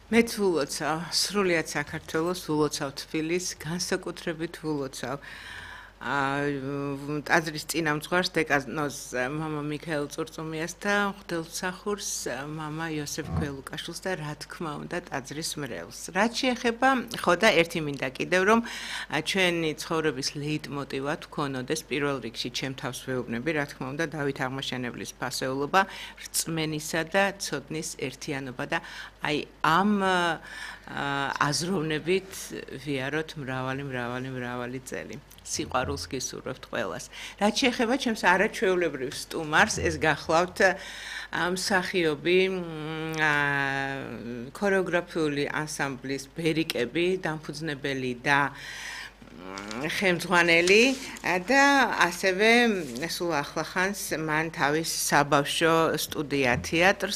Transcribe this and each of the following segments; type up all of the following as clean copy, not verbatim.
მეც ულოცავ, სრულიად საქართველოს ულოცავ თბილისს, განსაკუთრებით ულოცავ ტაძრის წინამძღვარს დეკანოზ მამა მიქაელ წურწუმიას და მღვდელმსახურს მამა იოსებ გველუკაშვილს და რა თქმა უნდა ტაძრის მრევლს. რაც შეეხება, ხო და ერთი მინდა კიდევ რომ ჩვენი ცხოვრების ლეიტმოტივად ვქონოდეს პირველ რიგში ჩემ თავს ვეუბნები, რა თქმა უნდა დავით აღმაშენებლის ფასეულობა, რწმენისა და ცოდნის ერთიანობა და აი ამ აზროვნებით ვიაროთ მრავალი წელი. სიყვარულს გისურვებთ ყველას. რაც შეეხება ჩემს არაჩვეულებრივ სტუმარს, ეს გახლავთ მსახიობი ქორეოგრაფიული ანსამბლის ბერიკები, დამფუძნებელი და ხელმძღვანელი და ასევე სულ ახლახანს მან თავის საბავშვო სტუდია თეატრს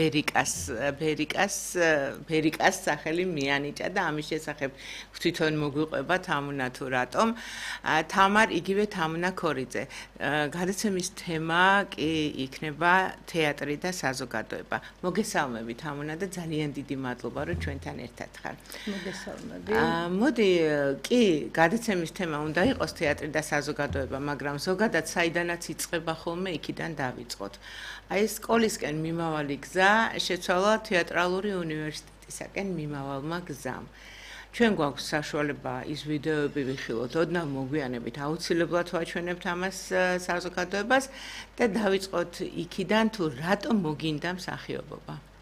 ბერიკას სახელი მიანიჭა და ამის შესახებ თვითონ მოგვიყვება თამუნა თუ რატომ თამარ იგივე თამუნა ქორიძე გადაცემის თემა კი იქნება თეატრი და საზოგადოება მოგესალმები თამუნა და ძალიან დიდი მადლობა რომ ჩვენთან ერთად ხარ მოგესალმები მოდი კი გადაცემის თემა უნდა იყოს თეატრი და საზოგადოება, მაგრამ ზოგადად საიდანაც იწყება ხოლმე იქიდან დავიწყოთ. აი სკოლისკენ მიმავალი გზა შეცვალა თეატრალური უნივერსიტეტისაკენ მიმავალმა გზამ. ჩვენ გვაქვს საშუალება ის ვიდეოები ვიხილოთ, ოდნავ მოგვიანებით აუცილებლად ვაჩვენებთ ამას საზოგადოებას და დავიწყოთ იქიდან თუ რატომ მოგინდა მსახიობობა.